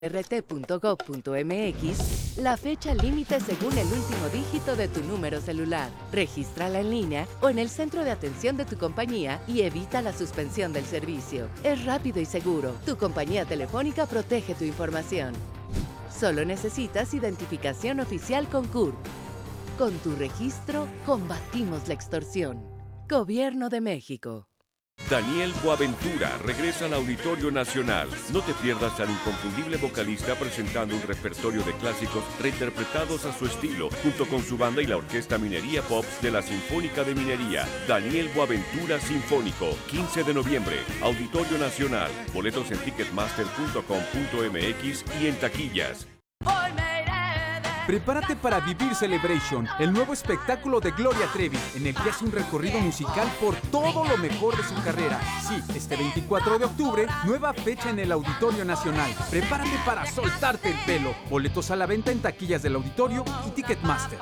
rt.gov.mx la fecha límite según el último dígito de tu número celular. Regístrala en línea o en el centro de atención de tu compañía y evita la suspensión del servicio. Es rápido y seguro. Tu compañía telefónica protege tu información. Solo necesitas identificación oficial con CURP. Con tu registro, combatimos la extorsión. Gobierno de México. Daniel Boaventura regresa al Auditorio Nacional. No te pierdas al inconfundible vocalista presentando un repertorio de clásicos reinterpretados a su estilo, junto con su banda y la Orquesta Minería Pops de la Sinfónica de Minería. Daniel Boaventura Sinfónico, 15 de noviembre, Auditorio Nacional. Boletos en ticketmaster.com.mx y en taquillas. Prepárate para Vivir Celebration, el nuevo espectáculo de Gloria Trevi, en el que hace un recorrido musical por todo lo mejor de su carrera. Sí, este 24 de octubre, nueva fecha en el Auditorio Nacional. Prepárate para soltarte el pelo. Boletos a la venta en taquillas del Auditorio y Ticketmaster.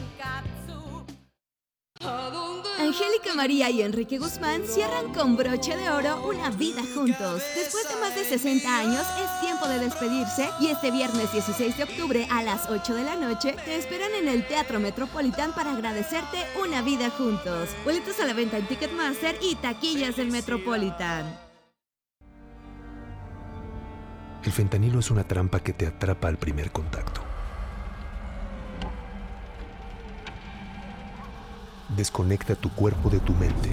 Angélica María y Enrique Guzmán cierran con broche de oro una vida juntos. Después de más de 60 años, es tiempo de despedirse y este viernes 16 de octubre a las 8 de la noche te esperan en el Teatro Metropolitan para agradecerte una vida juntos. Boletos a la venta en Ticketmaster y taquillas del Metropolitan. El fentanilo es una trampa que te atrapa al primer contacto. Desconecta tu cuerpo de tu mente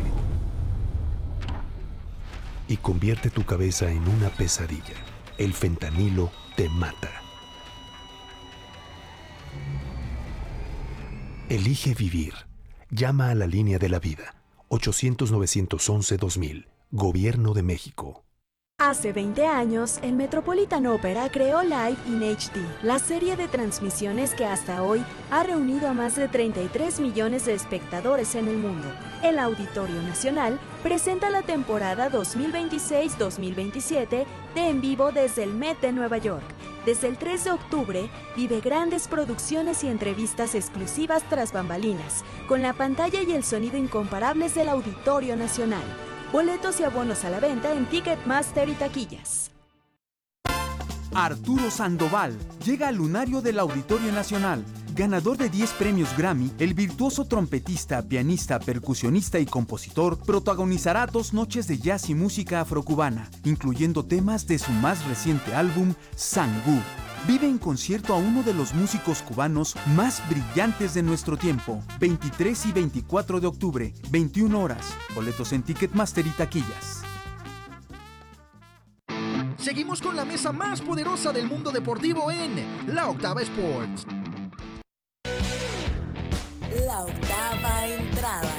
y convierte tu cabeza en una pesadilla. El fentanilo te mata. Elige vivir. Llama a la línea de la vida. 800-911-2000. Gobierno de México. Hace 20 años, el Metropolitan Opera creó Live in HD, la serie de transmisiones que hasta hoy ha reunido a más de 33 millones de espectadores en el mundo. El Auditorio Nacional presenta la temporada 2026-2027 de En Vivo desde el Met de Nueva York. Desde el 3 de octubre, vive grandes producciones y entrevistas exclusivas tras bambalinas, con la pantalla y el sonido incomparables del Auditorio Nacional. Boletos y abonos a la venta en Ticketmaster y taquillas. Arturo Sandoval llega al lunario del Auditorio Nacional. Ganador de 10 premios Grammy, el virtuoso trompetista, pianista, percusionista y compositor protagonizará 2 noches de jazz y música afrocubana, incluyendo temas de su más reciente álbum, Sangú. Vive en concierto a uno de los músicos cubanos más brillantes de nuestro tiempo. 23 y 24 de octubre, 21 horas. Boletos en Ticketmaster y taquillas. Seguimos con la mesa más poderosa del mundo deportivo en La Octava Sports. La octava entrada.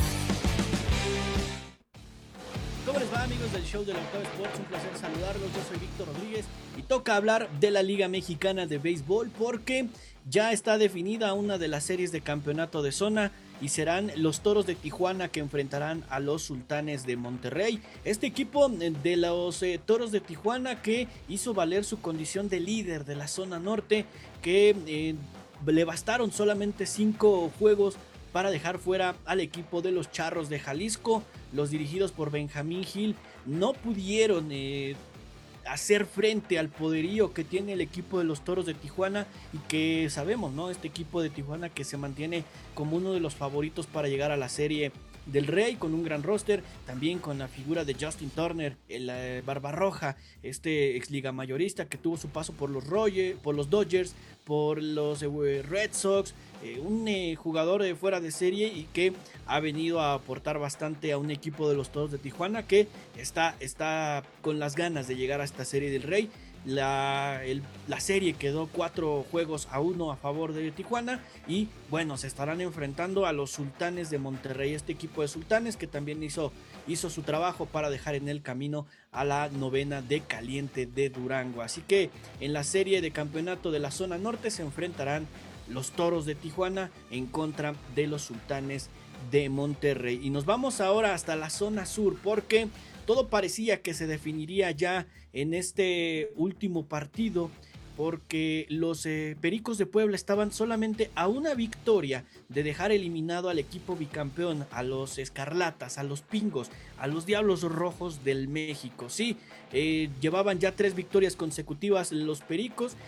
¿Cómo les va, amigos del show de La Octava Sports? Un placer saludarlos, yo soy Víctor Rodríguez y toca hablar de la Liga Mexicana de Béisbol porque ya está definida una de las series de campeonato de zona y serán los Toros de Tijuana que enfrentarán a los Sultanes de Monterrey. Este equipo de los Toros de Tijuana que hizo valer su condición de líder de la zona norte, que le bastaron solamente 5 juegos para dejar fuera al equipo de los Charros de Jalisco. Los dirigidos por Benjamín Gil no pudieron hacer frente al poderío que tiene el equipo de los Toros de Tijuana y que sabemos, ¿no? Este equipo de Tijuana que se mantiene como uno de los favoritos para llegar a la Serie del Rey, con un gran roster, también con la figura de Justin Turner, el Barbarroja, este ex liga mayorista que tuvo su paso por los Dodgers, por los Red Sox, un jugador de fuera de serie y que ha venido a aportar bastante a un equipo de los Toros de Tijuana que está con las ganas de llegar a esta Serie del Rey. La serie quedó 4-1 a favor de Tijuana y bueno, se estarán enfrentando a los Sultanes de Monterrey, este equipo de Sultanes que también hizo su trabajo para dejar en el camino a la novena de Caliente de Durango. Así que en la serie de campeonato de la zona norte se enfrentarán los Toros de Tijuana en contra de los Sultanes de Monterrey. Y nos vamos ahora hasta la zona sur porque todo parecía que se definiría ya en este último partido porque los Pericos de Puebla estaban solamente a una victoria de dejar eliminado al equipo bicampeón, a los Escarlatas, a los Pingos, a los Diablos Rojos del México. Sí, llevaban ya 3 victorias consecutivas los Pericos